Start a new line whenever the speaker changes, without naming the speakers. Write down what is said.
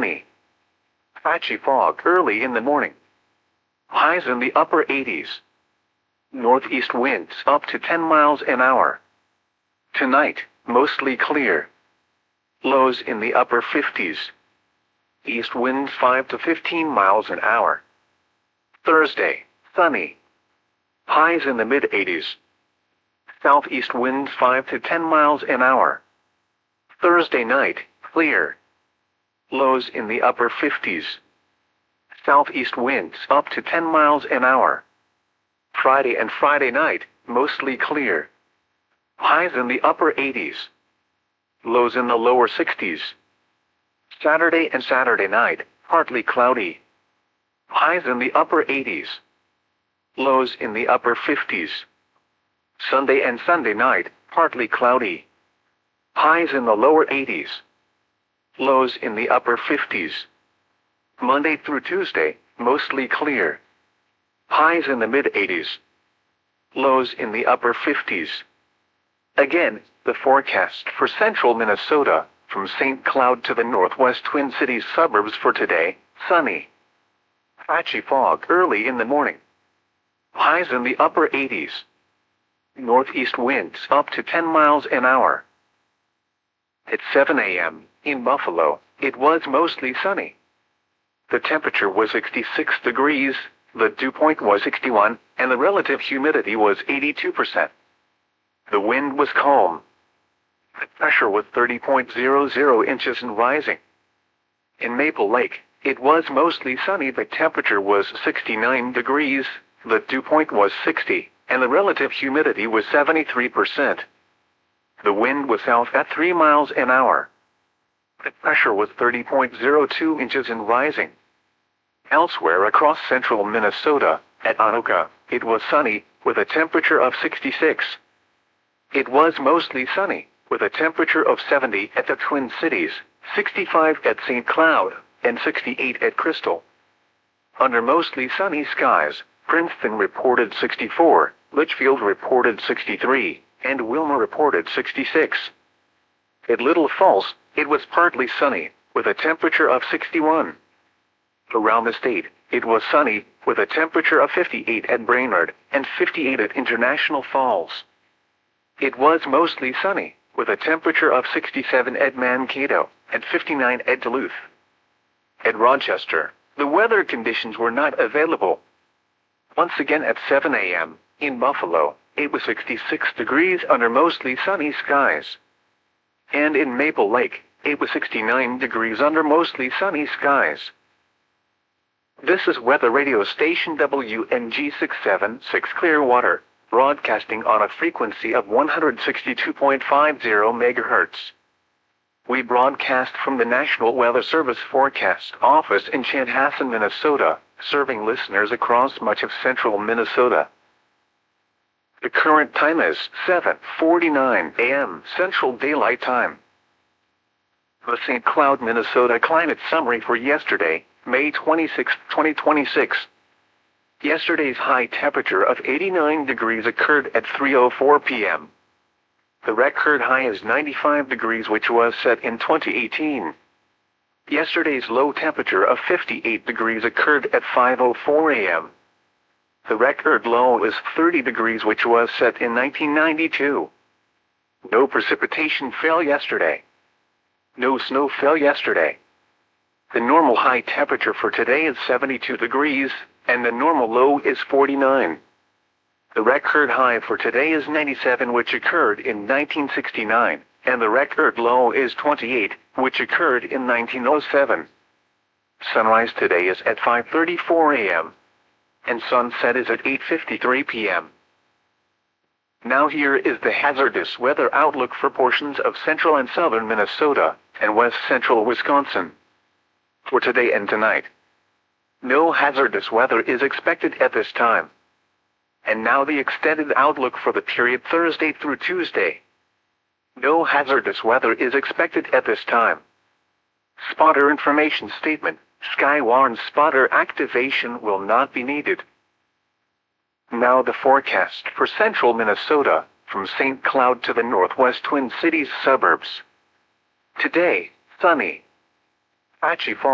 sunny. Patchy fog early in the morning. Highs in the upper 80s. Northeast winds up to 10 miles an hour. Tonight, mostly clear. Lows in the upper 50s. East winds 5 to 15 miles an hour. Thursday, sunny. Highs in the mid-80s. Southeast winds 5 to 10 miles an hour. Thursday night, clear. Lows in the upper 50s. Southeast winds up to 10 miles an hour. Friday and Friday night, mostly clear. Highs in the upper 80s. Lows in the lower 60s. Saturday and Saturday night, partly cloudy. Highs in the upper 80s. Lows in the upper 50s. Sunday and Sunday night, partly cloudy. Highs in the lower 80s. Lows in the upper 50s. Monday through Tuesday, mostly clear. Highs in the mid-80s. Lows in the upper 50s. Again, the forecast for central Minnesota, from St. Cloud to the northwest Twin Cities suburbs for today, sunny. Patchy fog early in the morning. Highs in the upper 80s. Northeast winds up to 10 miles an hour. At 7 a.m., in Buffalo, it was mostly sunny. The temperature was 66 degrees, the dew point was 61, and the relative humidity was 82%. The wind was calm. The pressure was 30.00 inches and rising. In Maple Lake, it was mostly sunny. The temperature was 69 degrees, the dew point was 60, and the relative humidity was 73%. The wind was south at 3 miles an hour. The pressure was 30.02 inches and rising. Elsewhere across central Minnesota, at Anoka, it was sunny, with a temperature of 66. It was mostly sunny, with a temperature of 70 at the Twin Cities, 65 at St. Cloud, and 68 at Crystal. Under mostly sunny skies, Princeton reported 64, Litchfield reported 63, and Wilmer reported 66. At Little Falls, it was partly sunny, with a temperature of 61. Around the state, it was sunny, with a temperature of 58 at Brainerd, and 58 at International Falls. It was mostly sunny, with a temperature of 67 at Mankato, and 59 at Duluth. At Rochester, the weather conditions were not available. Once again at 7 a.m., in Buffalo, it was 66 degrees under mostly sunny skies. And in Maple Lake, it was 69 degrees under mostly sunny skies. This is weather radio station WNG 676 Clearwater, broadcasting on a frequency of 162.50 MHz. We broadcast from the National Weather Service Forecast Office in Chanhassen, Minnesota, serving listeners across much of central Minnesota. The current time is 7:49 a.m. Central Daylight Time. The St. Cloud, Minnesota climate summary for yesterday, May 26, 2026. Yesterday's high temperature of 89 degrees occurred at 3:04 p.m. The record high is 95 degrees, which was set in 2018. Yesterday's low temperature of 58 degrees occurred at 5:04 a.m. The record low is 30 degrees, which was set in 1992. No precipitation fell yesterday. No snow fell yesterday. The normal high temperature for today is 72 degrees, and the normal low is 49. The record high for today is 97, which occurred in 1969, and the record low is 28, which occurred in 1907. Sunrise today is at 5:34 a.m. and sunset is at 8:53 p.m. Now here is the hazardous weather outlook for portions of central and southern Minnesota and west central Wisconsin. For today and tonight, no hazardous weather is expected at this time. And now the extended outlook for the period Thursday through Tuesday. No hazardous weather is expected at this time. Spotter information statement: Skywarn spotter activation will not be needed. Now the forecast for central Minnesota, from St. Cloud to the northwest Twin Cities suburbs. Today, sunny. Patchy fog.